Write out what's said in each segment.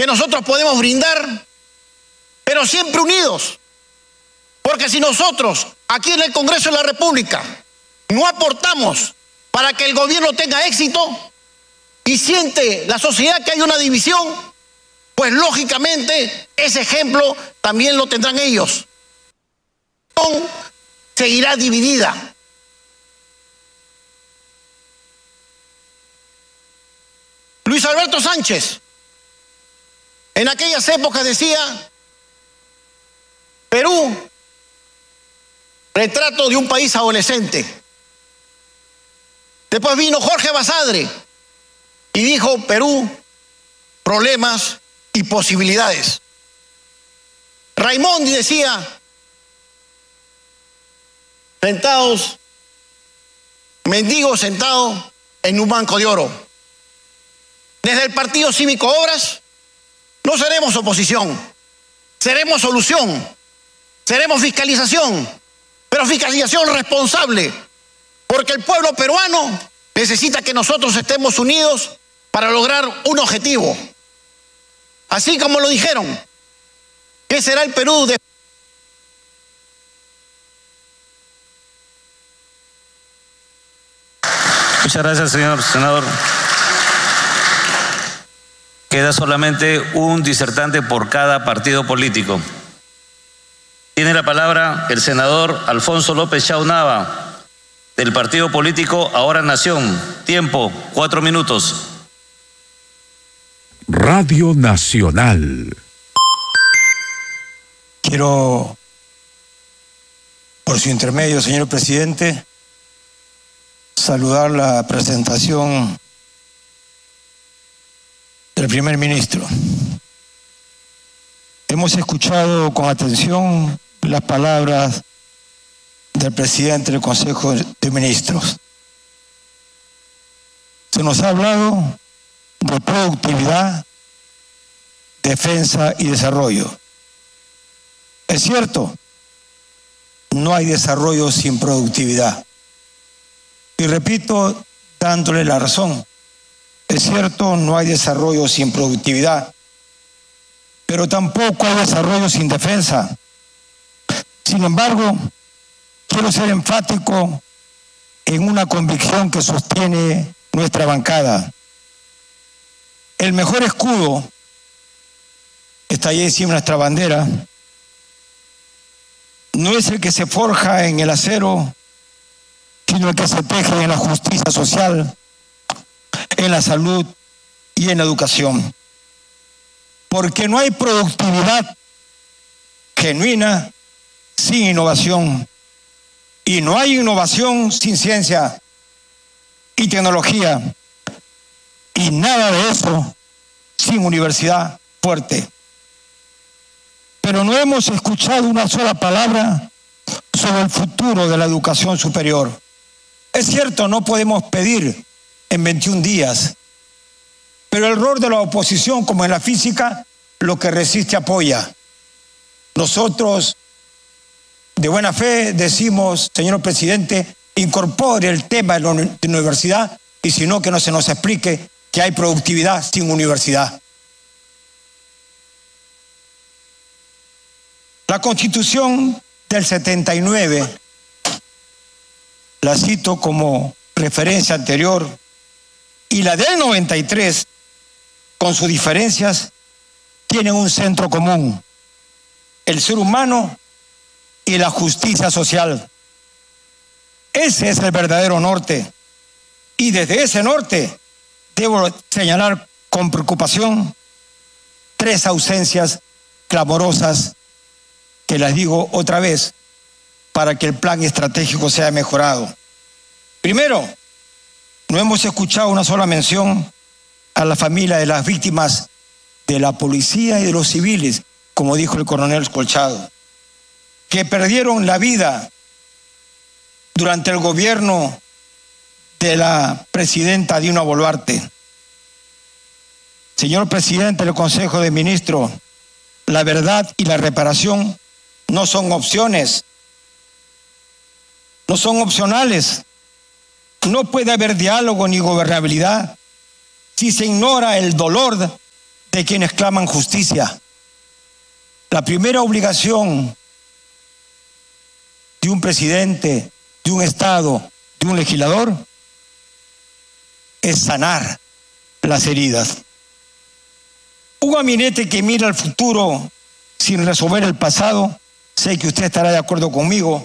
que nosotros podemos brindar, pero siempre unidos. Porque si nosotros, aquí en el Congreso de la República, no aportamos para que el gobierno tenga éxito y siente la sociedad que hay una división, pues lógicamente ese ejemplo también lo tendrán ellos. Seguirá dividida. Luis Alberto Sánchez en aquellas épocas decía: Perú, retrato de un país adolescente. Después vino Jorge Basadre y dijo: Perú, problemas y posibilidades. Raimondi decía: mendigos sentados en un banco de oro. Desde el Partido Cívico Obras no seremos oposición, seremos solución, seremos fiscalización, pero fiscalización responsable, porque el pueblo peruano necesita que nosotros estemos unidos para lograr un objetivo. Así como lo dijeron, ¿qué será el Perú de... Muchas gracias, señor senador. Queda solamente un disertante por cada partido político. Tiene la palabra el senador Alfonso López Chau Nava, del partido político Ahora Nación. Tiempo, 4 minutos. Radio Nacional. Quiero, por su intermedio, señor presidente, saludar la presentación del primer ministro. Hemos escuchado con atención las palabras del presidente del Consejo de Ministros. Se nos ha hablado de productividad, defensa y desarrollo. Es cierto, no hay desarrollo sin productividad. Y repito, dándole la razón. Es cierto, no hay desarrollo sin productividad, pero tampoco hay desarrollo sin defensa. Sin embargo, quiero ser enfático en una convicción que sostiene nuestra bancada. El mejor escudo, está ahí encima nuestra bandera, no es el que se forja en el acero, sino el que se teje en la justicia social, en la salud y en la educación. Porque no hay productividad genuina sin innovación. Y no hay innovación sin ciencia y tecnología. Y nada de eso sin universidad fuerte. Pero no hemos escuchado una sola palabra sobre el futuro de la educación superior. Es cierto, no podemos pedir en 21 días, pero el rol de la oposición, como en la física, lo que resiste apoya. Nosotros, de buena fe, decimos, señor presidente, incorpore el tema de la universidad, y si no, que no se nos explique que hay productividad sin universidad. La Constitución del 79, la cito como referencia anterior, y la del 93, con sus diferencias, tienen un centro común: el ser humano y la justicia social. Ese es el verdadero norte. Y desde ese norte debo señalar con preocupación 3 ausencias clamorosas que las digo otra vez para que el plan estratégico sea mejorado. Primero, no hemos escuchado una sola mención a la familia de las víctimas de la policía y de los civiles, como dijo el coronel Colchado, que perdieron la vida durante el gobierno de la presidenta Dina Boluarte. Señor presidente del Consejo de Ministros, la verdad y la reparación no son opciones, no son opcionales. No puede haber diálogo ni gobernabilidad si se ignora el dolor de quienes claman justicia. La primera obligación de un presidente, de un Estado, de un legislador, es sanar las heridas. Un gabinete que mira al futuro sin resolver el pasado, sé que usted estará de acuerdo conmigo,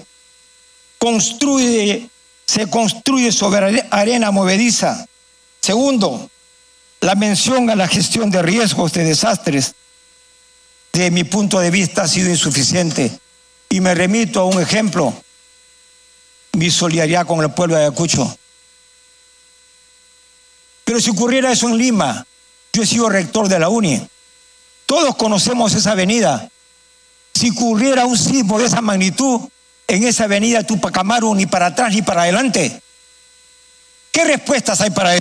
se construye sobre arena movediza. Segundo, la mención a la gestión de riesgos de desastres, de mi punto de vista, ha sido insuficiente. Y me remito a un ejemplo, mi solidaridad con el pueblo de Ayacucho. Pero si ocurriera eso en Lima, yo he sido rector de la UNI, todos conocemos esa avenida. Si ocurriera un sismo de esa magnitud en esa avenida Tupac Amaru, ni para atrás ni para adelante, ¿qué respuestas hay para eso?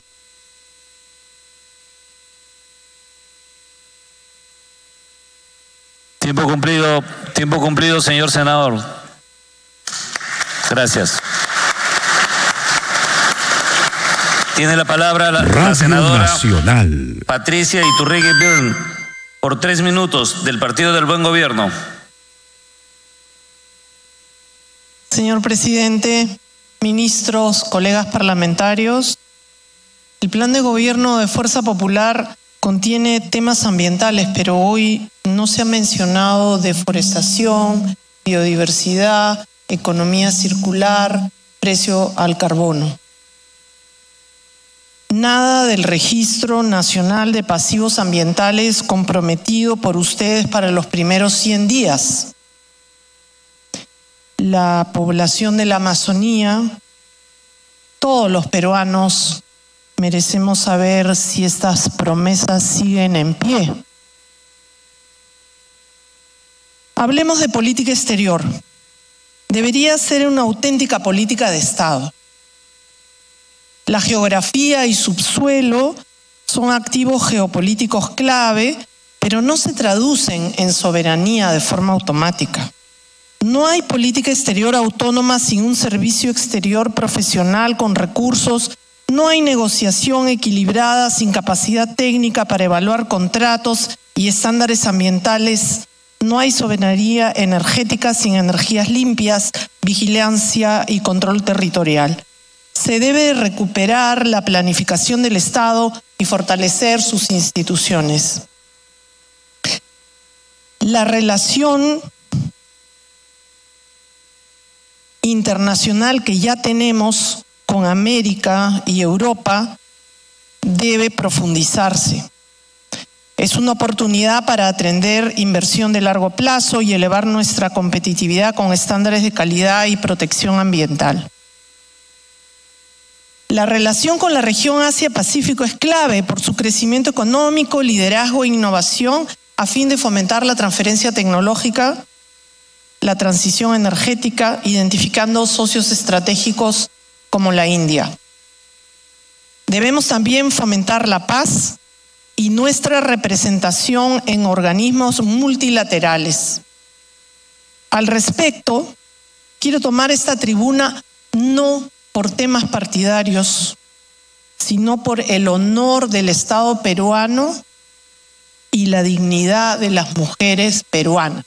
Tiempo cumplido, señor senador. Gracias. Tiene la palabra la senadora Nacional. Patricia Iturrégui Birn, por 3 minutos, del Partido del Buen Gobierno. Señor presidente, ministros, colegas parlamentarios, el plan de gobierno de Fuerza Popular contiene temas ambientales, pero hoy no se ha mencionado deforestación, biodiversidad, economía circular, precio al carbono. Nada del Registro Nacional de Pasivos Ambientales comprometido por ustedes para los primeros 100 días. La población de la Amazonía, todos los peruanos merecemos saber si estas promesas siguen en pie. Hablemos de política exterior. Debería ser una auténtica política de Estado. La geografía y subsuelo son activos geopolíticos clave, pero no se traducen en soberanía de forma automática. No hay política exterior autónoma sin un servicio exterior profesional con recursos. No hay negociación equilibrada sin capacidad técnica para evaluar contratos y estándares ambientales. No hay soberanía energética sin energías limpias, vigilancia y control territorial. Se debe recuperar la planificación del Estado y fortalecer sus instituciones. La relación internacional que ya tenemos con América y Europa debe profundizarse. Es una oportunidad para atender inversión de largo plazo y elevar nuestra competitividad con estándares de calidad y protección ambiental. La relación con la región Asia-Pacífico es clave por su crecimiento económico, liderazgo e innovación a fin de fomentar la transferencia tecnológica, la transición energética, identificando socios estratégicos como la India. Debemos también fomentar la paz y nuestra representación en organismos multilaterales. Al respecto, quiero tomar esta tribuna no por temas partidarios, sino por el honor del Estado peruano y la dignidad de las mujeres peruanas.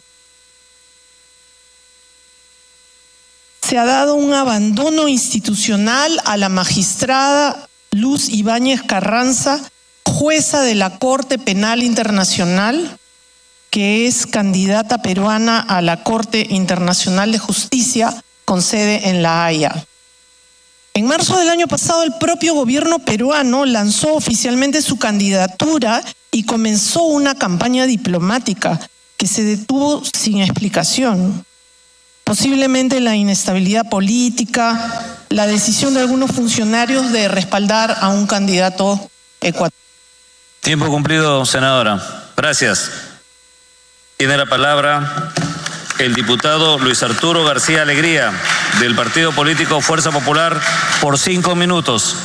Se ha dado un abandono institucional a la magistrada Luz Ibáñez Carranza, jueza de la Corte Penal Internacional, que es candidata peruana a la Corte Internacional de Justicia con sede en La Haya. En marzo del año pasado, el propio gobierno peruano lanzó oficialmente su candidatura y comenzó una campaña diplomática que se detuvo sin explicación. Posiblemente la inestabilidad política, la decisión de algunos funcionarios de respaldar a un candidato ecuatoriano. Tiempo cumplido, senadora. Gracias. Tiene la palabra el diputado Luis Arturo García Alegría, del Partido Político Fuerza Popular, por 5 minutos.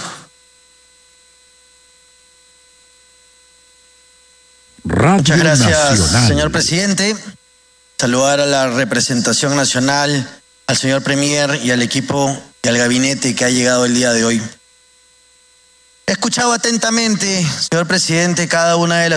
Radio Muchas gracias, Nacional. señor presidente. Saludar a la representación nacional, al señor Premier y al equipo y al gabinete que ha llegado el día de hoy. He escuchado atentamente, señor presidente, cada una de las